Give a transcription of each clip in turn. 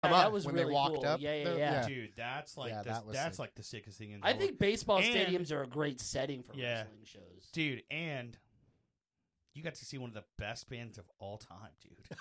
that was when really they walked cool. up. Yeah. Dude, that's like that was that's sick. like the sickest thing in the I world. think baseball And- stadiums are a great setting for Yeah. wrestling shows. Dude, and you got to see one of the best bands of all time, dude.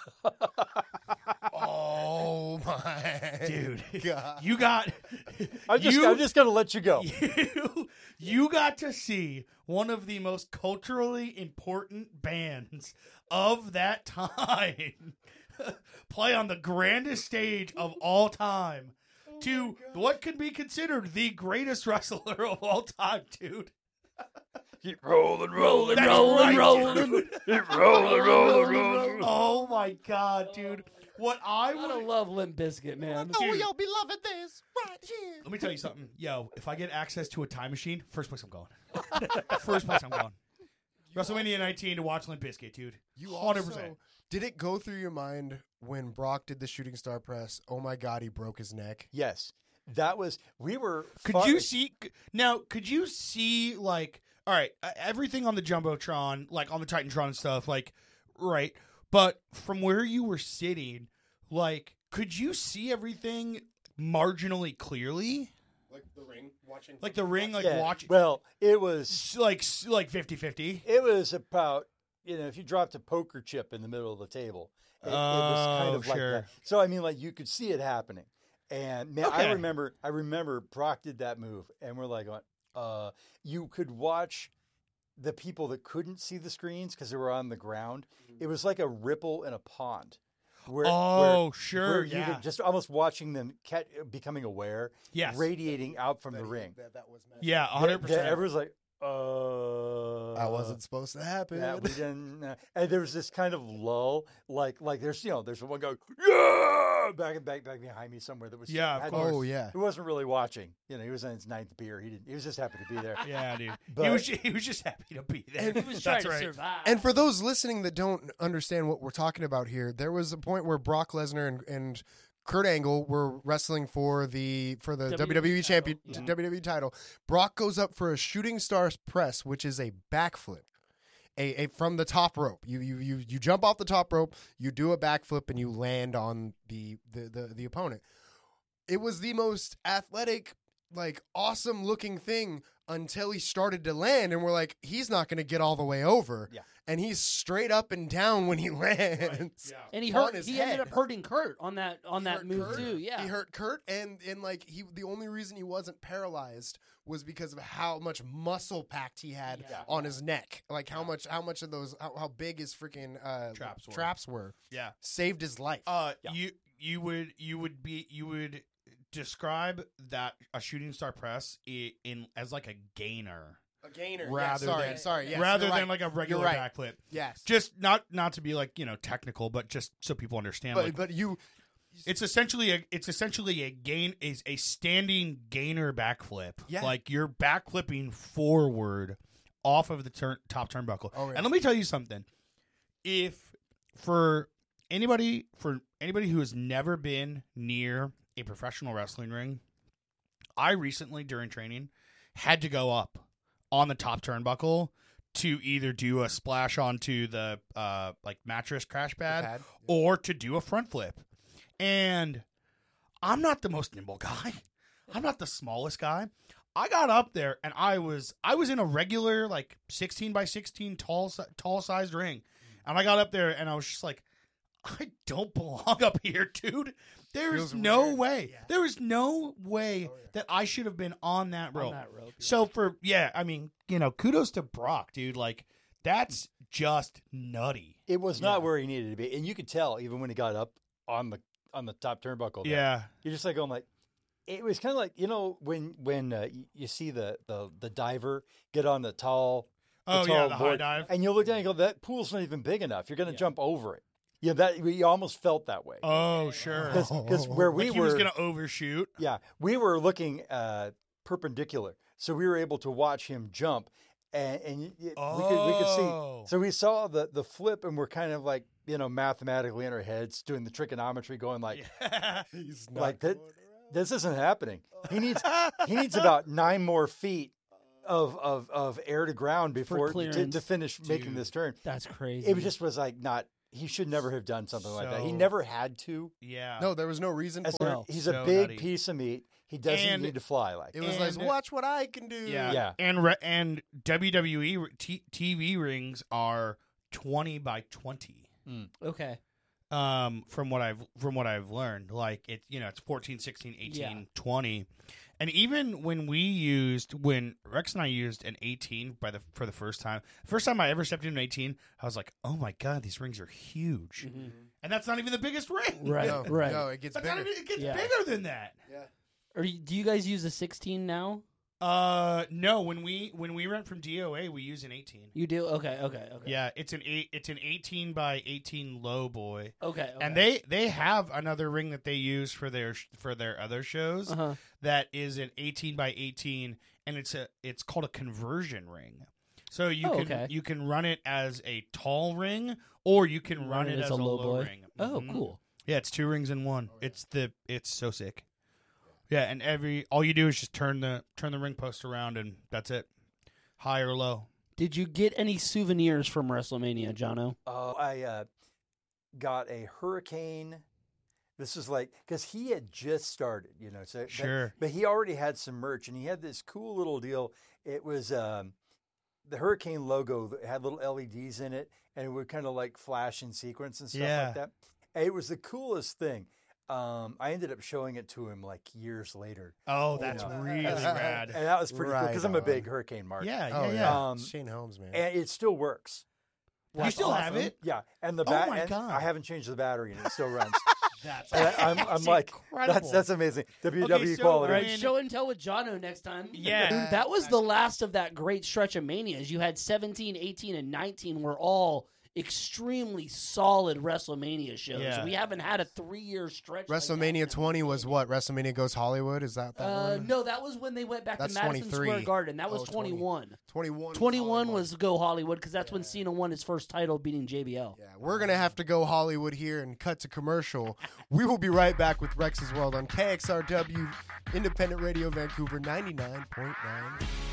Oh my Dude, God. you got I'm just gonna let you go. you got to see one of the most culturally important bands of that time play on the grandest stage of all time to what could be considered the greatest wrestler of all time, dude. Keep rolling, rolling, That's rolling, right, rolling. dude. Keep rolling, rolling, rolling. Oh my God, dude. What I I gotta would love Limp Bizkit, man. Oh, Dude. y'all be loving this right here. let me tell you something. Yo, if I get access to a time machine, first place I'm going. First place I'm going. WrestleMania 19 to watch Limp Bizkit, dude. You 100%. also, did it go through your mind when Brock did the shooting star press? Oh my God, he broke his neck. Yes, that was. We were. Could you see now? Could you see like all right, everything on the jumbotron, like on the Titantron and stuff, like right? But from where you were sitting, like, could you see everything marginally clearly? Like the ring, watching. Like the ring, like Yeah, watching, well, it was. like 50-50. It was about, if you dropped a poker chip in the middle of the table, it was kind of like sure. that. So I mean, like you could see it happening, and man, Okay. I remember Brock did that move, and we're like, you could watch the people that couldn't see the screens because they were on the ground. It was like a ripple in a pond. Sure, where yeah. you could just almost watching them becoming aware, Yes. radiating out from the ring. That was magic. Yeah, 100%. Everyone's like, that wasn't supposed to happen. Yeah, we didn't. And there was this kind of lull, like there's there's one guy, yeah, back behind me somewhere that was Oh yeah. He wasn't really watching. He was on his ninth beer. He was just happy to be there. Yeah, dude. But- he was just happy to be there. He was trying That's to right. survive. And for those listening that don't understand what we're talking about here, there was a point where Brock Lesnar and Kurt Angle were wrestling for the WWE champion WWE title. Brock goes up for a shooting star press, which is a backflip. A from the top rope. You jump off the top rope, you do a backflip, and you land on the opponent. It was the most athletic, like awesome looking thing until he started to land, and we're like, he's not going to get all the way over. Yeah. And he's straight up and down when he lands. Yeah. And he on hurt. his He head. ended up hurting Kurt on that He hurt move Kurt. too. Yeah. He hurt Kurt, and like the only reason he wasn't paralyzed was because of how much muscle packed he had on his neck. Like how much of those how big his freaking traps were. Yeah. Saved his life. You would describe that a shooting star press in as like a gainer A gainer. rather yeah, than sorry. Yes, rather you're than right. like a regular You're right. backflip. Yes. Just not to be like technical, but just so people understand. But you it's essentially a standing gainer backflip. Yeah. Like you're backflipping forward off of the top turnbuckle. Oh, yeah. And let me tell you something. For anybody who has never been near a professional wrestling ring, I recently during training had to go up on the top turnbuckle to either do a splash onto the like mattress crash pad. Or to do a front flip. And I'm not the most nimble guy. I'm not the smallest guy. I got up there and I was in a regular like 16 by 16 tall sized ring. And I got up there and I was just like, I don't belong up here, dude. There is no weird. way. Yeah. There is no way that I should have been on that rope. yeah. So kudos to Brock, dude. Like that's just nutty. It was not where he needed to be, and you could tell even when he got up on the top turnbuckle. there. Yeah. You're just like going like. It was kind of like when you see the diver get on the tall. Oh, tall yeah, the high board, dive. and you look down and you go, that pool's not even big enough. You're going to jump over it. Yeah, that you almost felt that way. Oh, sure. Because where we Like he were, was going to overshoot. yeah, we were looking perpendicular, so we were able to watch him jump, and we could see. So we saw the flip, and we're kind of like mathematically in our heads doing the trigonometry, going like, He's not like that. going around. This isn't happening. He needs about 9 more feet of air to ground before clearance. to finish making this turn. That's crazy. It just was like not. he should never have done something like that. He So- never had to. Yeah. No, there was no reason As for No. it. he's So a big nutty. piece of meat. He doesn't And- need to fly like It that. was like, And- watch what I can do. Yeah. Yeah. And WWE TV rings are 20 by 20. Okay. From what I've learned, like it's 14, 16, 18, Yeah. 20. And even when Rex and I used an 18 for the first time I ever stepped into an 18, I was like, oh my God, these rings are huge. And that's not even the biggest ring. Right. No, Right. no, it gets That's not bigger. even, it gets Yeah. bigger than that. Do you guys use a 16 now? No, when we went from DOA, we use an 18. You do? Okay. Yeah, it's an 18 by 18 low boy. Okay. And they have another ring that they use for their other shows Uh-huh. that is an 18 by 18, and it's called a conversion ring. So you can run it as a tall ring, or you can run it as a low boy. ring. Oh, Mhm. cool. Yeah, it's 2 rings in one. It's so sick. Yeah, and all you do is just turn the ring post around, and that's it, high or low. Did you get any souvenirs from WrestleMania, Jono? I got a Hurricane. This is like because he had just started, So Sure. but he already had some merch, and he had this cool little deal. It was the Hurricane logo that had little LEDs in it, and it would kind of like flash in sequence and stuff Yeah. like that. And it was the coolest thing. I ended up showing it to him like years later. Oh, that's Yeah. really and rad. that was pretty cool Right because I'm a on. big Hurricane mark. Yeah, Oh yeah, yeah, yeah. Um, Shane Holmes, man. And it still works. You That's still have awesome. it? Yeah, and the Oh my God. I haven't changed the battery, and it still runs. That's And I'm that's like, incredible. that's amazing. WWE so, quality. All right, mean- show and tell with Jono next time. Yeah. That was the last of that great stretch of Manias. You had 17, 18, and 19 were all extremely solid WrestleMania shows. Yeah. We haven't had a 3-year stretch. WrestleMania like that. 20 was what? WrestleMania Goes Hollywood? Is that one? No, that was when they went back That's to Madison 23. Square Garden. That was Oh, 20. 21. 21. 21 was Go Hollywood because that's when Cena won his first title beating JBL. Yeah, we're going to have to go Hollywood here and cut to commercial. We will be right back with Rex's World on KXRW, Independent Radio Vancouver 99.9.